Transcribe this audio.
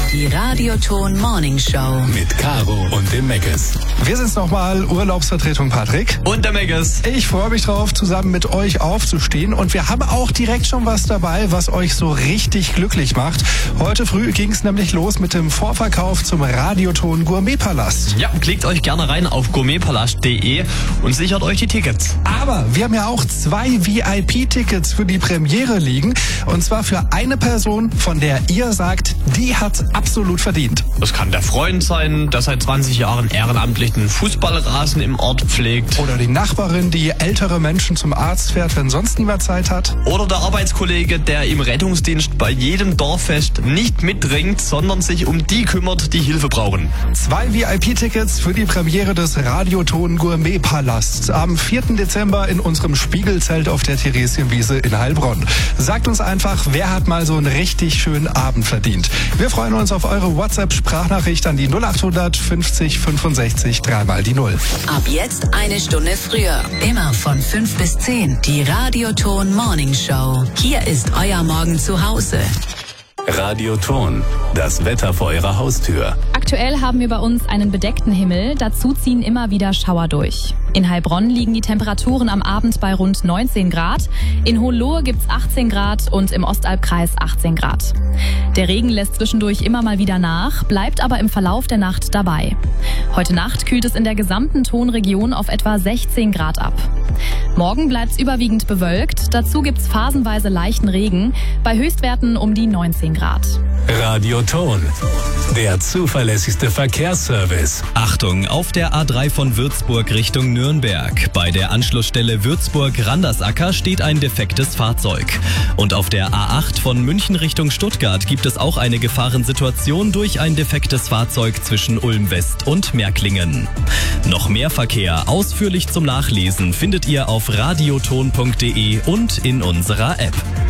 Die Radioton Morning Show. Mit Caro und dem Meckes. Wir sind's nochmal, Urlaubsvertretung Patrick. Und der Meckes. Ich freue mich drauf, zusammen mit euch aufzustehen. Und wir haben auch direkt schon was dabei, was euch so richtig glücklich macht. Heute früh ging's nämlich los mit dem Vorverkauf zum Radioton Gourmetpalast. Ja, klickt euch gerne rein auf gourmetpalast.de und sichert euch die Tickets. Aber wir haben ja auch 2 VIP-Tickets für die Premiere liegen. Und zwar für eine Person, von der ihr sagt, die hat's absolut verdient. Das kann der Freund sein, der seit 20 Jahren ehrenamtlich den Fußballrasen im Ort pflegt. Oder die Nachbarin, die ältere Menschen zum Arzt fährt, wenn sonst niemand Zeit hat. Oder der Arbeitskollege, der im Rettungsdienst bei jedem Dorffest nicht mitringt, sondern sich um die kümmert, die Hilfe brauchen. 2 VIP-Tickets für die Premiere des Radioton Gourmetpalasts am 4. Dezember in unserem Spiegelzelt auf der Theresienwiese in Heilbronn. Sagt uns einfach, wer hat mal so einen richtig schönen Abend verdient. Wir freuen uns auf eure WhatsApp-Sprachnachricht an die 0800 50 65 3 die 0. Ab jetzt eine Stunde früher. Immer von 5 bis 10. Die Radioton Morning Show. Hier ist euer Morgen zu Hause. Radioton, das Wetter vor eurer Haustür. Aktuell haben wir bei uns einen bedeckten Himmel, dazu ziehen immer wieder Schauer durch. In Heilbronn liegen die Temperaturen am Abend bei rund 19 Grad, in Hohenlohe gibt's 18 Grad und im Ostalbkreis 18 Grad. Der Regen lässt zwischendurch immer mal wieder nach, bleibt aber im Verlauf der Nacht dabei. Heute Nacht kühlt es in der gesamten Tonregion auf etwa 16 Grad ab. Morgen bleibt's überwiegend bewölkt, dazu gibt's phasenweise leichten Regen, bei Höchstwerten um die 19 Grad. Radioton, der zuverlässigste Verkehrsservice. Achtung, auf der A3 von Würzburg Richtung Nürnberg. Bei der Anschlussstelle Würzburg-Randersacker steht ein defektes Fahrzeug. Und auf der A8 von München Richtung Stuttgart gibt es auch eine Gefahrensituation durch ein defektes Fahrzeug zwischen Ulm West und Märklingen. Noch mehr Verkehr ausführlich zum Nachlesen findet ihr auf radioton.de und in unserer App.